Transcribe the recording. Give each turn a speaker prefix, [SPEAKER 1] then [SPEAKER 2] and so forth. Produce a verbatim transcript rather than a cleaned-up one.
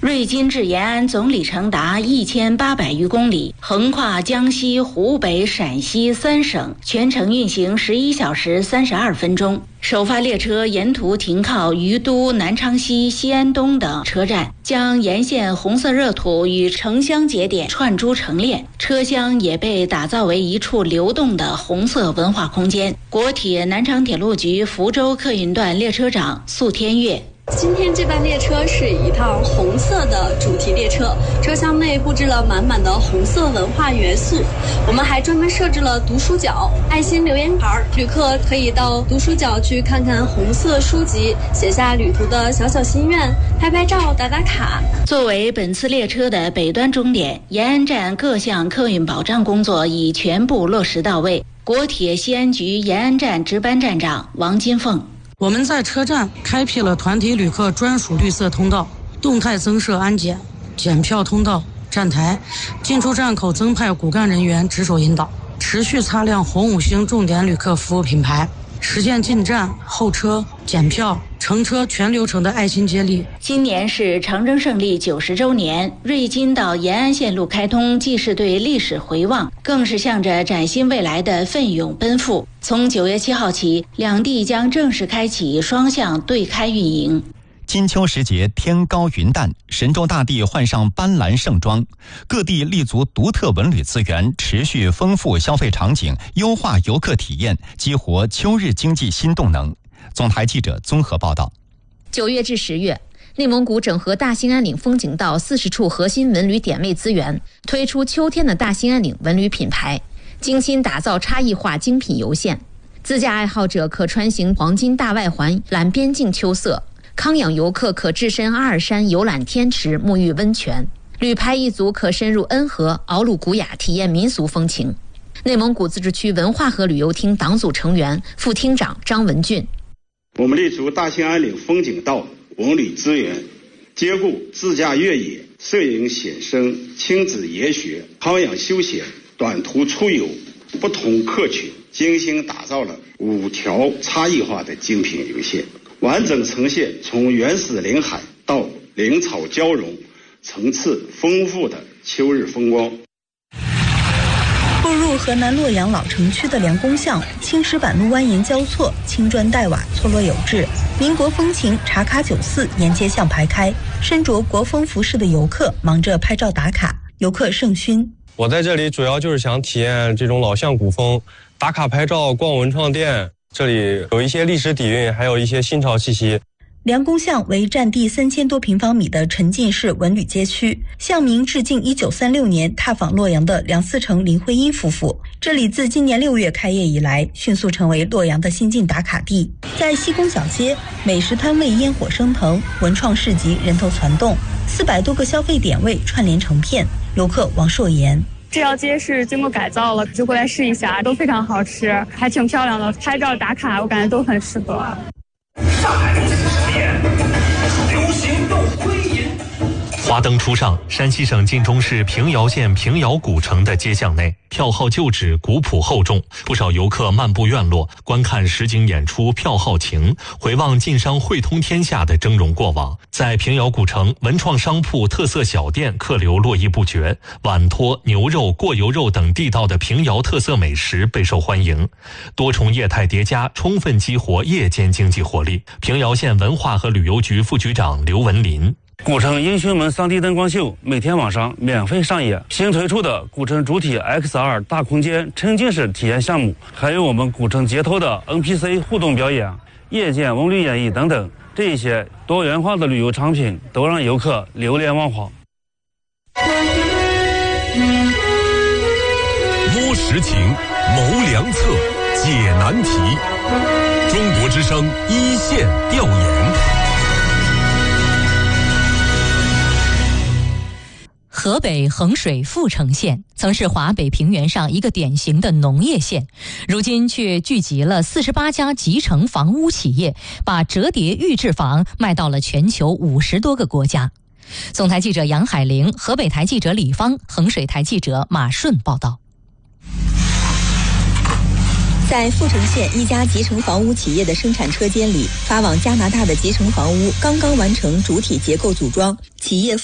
[SPEAKER 1] 瑞金至延安总里程达一千八百余公里，横跨江西、湖北、陕西三省，全程运行十一小时三十二分钟。首发列车沿途停靠于都、南昌西、西安东等车站，将沿线红色热土与城乡节点串珠成链。车厢也被打造为一处流动的红色文化空间。国铁南昌铁路局福州客运段列车长宿天月。
[SPEAKER 2] 今天这班列车是一趟红色的主题列车，车厢内布置了满满的红色文化元素。我们还专门设置了读书角、爱心留言牌，旅客可以到读书角去看看红色书籍，写下旅途的小小心愿，拍拍照、打打卡。
[SPEAKER 1] 作为本次列车的北端终点，延安站各项客运保障工作已全部落实到位。国铁西安局延安站值班站长王金凤。
[SPEAKER 3] 我们在车站开辟了团体旅客专属绿色通道，动态增设安检、检票通道、站台，进出站口增派骨干人员值守引导，持续擦亮红五星重点旅客服务品牌，实现进站、候车、检票、乘车全流程的爱心接力。
[SPEAKER 1] 今年是长征胜利九十周年，瑞金到延安线路开通，既是对历史回望，更是向着崭新未来的奋勇奔赴。从九月七号起，两地将正式开启双向对开运营。
[SPEAKER 4] 金秋时节，天高云淡，神州大地换上斑斓盛装，各地立足独特文旅资源，持续丰富消费场景，优化游客体验，激活秋日经济新动能。总台记者综合报道。
[SPEAKER 5] 九月至十月，内蒙古整合大兴安岭风景道四十处核心文旅点位资源，推出秋天的大兴安岭文旅品牌，精心打造差异化精品游线。自驾爱好者可穿行黄金大外环览边境秋色，康养游客可置身阿尔山游览天池沐浴温泉，旅排一族可深入恩和敖鲁古雅体验民俗风情。内蒙古自治区文化和旅游厅党组成员、副厅长张文俊。
[SPEAKER 6] 我们立足大兴安岭风景道文旅资源，兼顾自驾越野、摄影写生、亲子研学、康养休闲、短途出游不同客群，精心打造了五条差异化的精品游线，完整呈现从原始林海到林草交融、层次丰富的秋日风光。
[SPEAKER 7] 步入河南洛阳老城区的梁公巷，青石板路蜿蜒交错，青砖黛瓦错落有致，民国风情茶卡酒肆沿街巷排开，身着国风服饰的游客忙着拍照打卡，游客盛勋。
[SPEAKER 8] 我在这里主要就是想体验这种老巷古风，打卡拍照、逛文创店，这里有一些历史底蕴，还有一些新潮气息。
[SPEAKER 7] 梁公巷为占地三千多平方米的沉浸式文旅街区，巷名致敬一九三六年踏访洛阳的梁思成、林徽因夫妇。这里自今年六月开业以来，迅速成为洛阳的新晋打卡地。在西宫小街，美食摊位烟火升腾，文创市集人头攒动，四百多个消费点位串联成片。游客王硕言。
[SPEAKER 9] 这条街是经过改造了，就过来试一下，都非常好吃，还挺漂亮的，拍照打卡我感觉都很适合。
[SPEAKER 10] 上海这是什么店？流行又归隐。
[SPEAKER 11] 华灯初上，山西省晋中市平遥县平遥古城的街巷内，票号旧址，古朴厚重，不少游客漫步院落，观看实景演出，票号情，回望晋商汇通天下的峥嵘过往。在平遥古城，文创商铺、特色小店客流络绎不绝，碗托、牛肉、过油肉等地道的平遥特色美食备受欢迎。多重业态叠加，充分激活夜间经济活力。平遥县文化和旅游局副局长刘文林。
[SPEAKER 12] 古城英雄门 三 D 灯光秀每天晚上免费上演，新推出的古城主体 X R 大空间沉浸式体验项目，还有我们古城街头的 N P C 互动表演、夜间文旅演绎等等，这一些多元化的旅游产品都让游客流连忘返。
[SPEAKER 13] 摸实情，谋良策，解难题。中国之声一线调研。
[SPEAKER 14] 河北衡水阜城县曾是华北平原上一个典型的农业县，如今却聚集了四十八家集成房屋企业，把折叠预制房卖到了全球五十多个国家。总台记者杨海玲，河北台记者李芳，衡水台记者马顺报道。
[SPEAKER 15] 在阜城县一家集成房屋企业的生产车间里，发往加拿大的集成房屋刚刚完成主体结构组装，企业